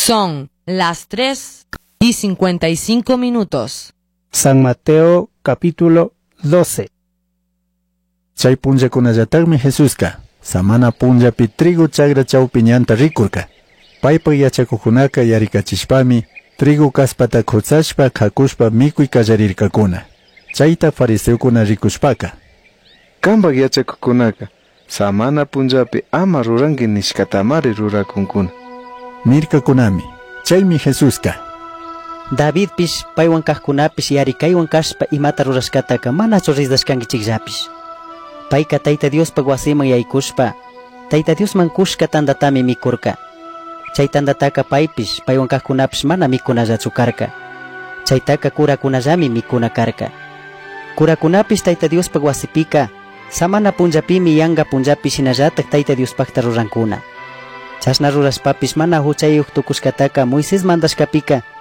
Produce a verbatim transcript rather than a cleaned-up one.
Son las tres y cincuenta y cinco minutos. San Mateo capítulo doce. Chay punllakunallatarmi Jesusqa samana punllapi trigu chagra chawpiñanta rikurqa. Paypa yachakuqkunaqa yarikachishpami trigu kaspata qutsashpa khakushpa mikuy kallarirkakuna. Chayta fariseukuna rikushpaka Kanpak yachakuqkunaqa samana punllapi ama ruranki nishkatamari rurakunkuna nirkakunami. Chaymi Jesusqa Davidpish paywan kaqkunapish yarikaywan kashpa imata rurashkataqa manachu risdashkankichikllapish. Payqa Tayta Diospa wasiman yaykushpa Tayta Diosman kushka tandatami mikurka. Chay tandataqa paypish paywan kaqkunapish mana mikunallachu karka. Chaytaqa kurakunallami mikuna karka. Kurakunapish Tayta Diospa wasipika samana punllapimi yanqa punllapi shinallatak Tayta Diospaqta rurankuna. Chashna rurashpapish mana huchayuq tukushkataqa Moisés mandashkapika